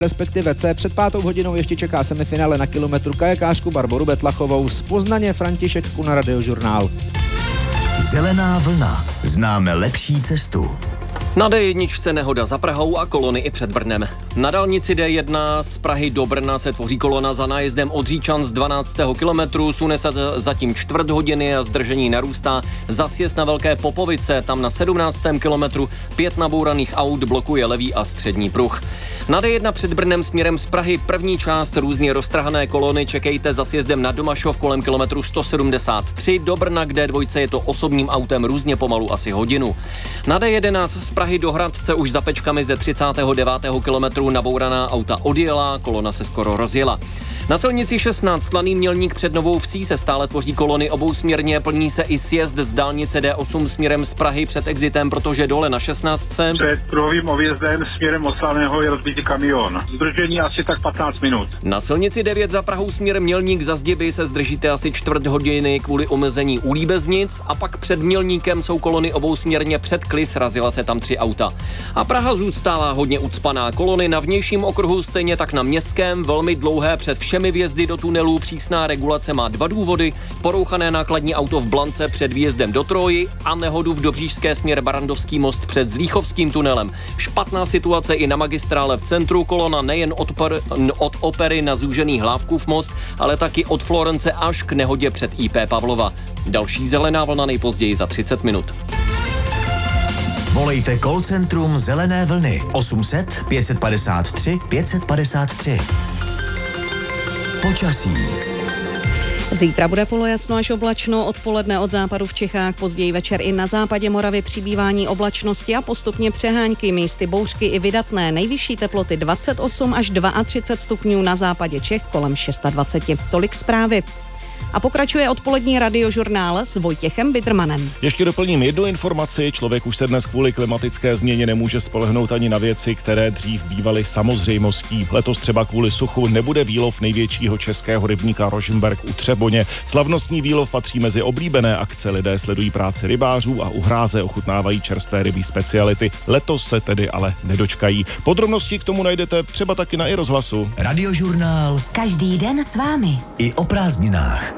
respektive C. Před 5:00 ještě čeká semifinále na kilometru kajakářku Barboru Betlachovou. Z Poznaně František Kuna, Radiožurnál. Zelená vlna. Známe lepší cestu. Na D1 nehoda za Prahou a kolony i před Brnem. Na dálnici D1 z Prahy do Brna se tvoří kolona za nájezdem od Říčan z 12. kilometru, sune se zatím čtvrt hodiny a zdržení narůstá. Za sjezd na Velké Popovice, tam na 17. kilometru 5 nabouraných aut blokuje levý a střední pruh. Na D1 před Brnem směrem z Prahy první část různě roztrhané kolony čekejte za sjezdem na Domašov kolem kilometru 173. Do Brna k D2 je to osobním autem různě pomalu asi hodinu. Na D11 z Prahy do Hradce už za Pečkami ze 39. kilometru nabouraná auta odjela, kolona se skoro rozjela. Na silnici 16 Slaný Mělník před Novou Vsí se stále tvoří kolony obousměrně, plní se i sjezd z dálnice D8 směrem z Prahy před exitem, protože dole na 16. Před kruhovým objezdem směrem od Slaného je rozbitý kamion. Zdržení asi tak 15 minut. Na silnici 9 za Prahou směrem Mělník za Zdiby se zdržíte asi čtvrt hodiny kvůli omezení u Líbeznic a pak před Mělníkem jsou kolony obousměrně před Klis, razila se tam 3 auta. A Praha zůstává hodně ucpaná, kolony na vnějším okruhu stejně tak na městském, velmi dlouhé před všemi vjezdy do tunelů, přísná regulace má 2 důvody, porouchané nákladní auto v Blance před výjezdem do Troji a nehodu v Dobříšské směr Barandovský most před Zlíchovským tunelem. Špatná situace i na magistrále v centru, kolona nejen od Opery na zúžený Hlávkův most, ale taky od Florence až k nehodě před IP Pavlova. Další zelená vlna nejpozději za 30 minut. Volejte call centrum Zelené vlny 800 553 553. Počasí. Zítra bude polojasno až oblačno, odpoledne od západu v Čechách, později večer i na západě Moravy přibývání oblačnosti a postupně přehánky, místy bouřky i vydatné, nejvyšší teploty 28 až 32 stupňů, na západě Čech kolem 26. Tolik zprávy. A pokračuje odpolední radiožurnál s Vojtěchem Bidrmanem. Ještě doplním jednu informaci. Člověk už se dnes kvůli klimatické změně nemůže spolehnout ani na věci, které dřív bývaly samozřejmostí. Letos třeba kvůli suchu nebude výlov největšího českého rybníka Rožmberk u Třeboně. Slavnostní výlov patří mezi oblíbené akce. Lidé sledují práci rybářů a u hráze ochutnávají čerstvé rybí speciality. Letos se tedy ale nedočkají. Podrobnosti k tomu najdete třeba taky na iRozhlasu. Radiožurnál. Každý den s vámi. I o prázdninách.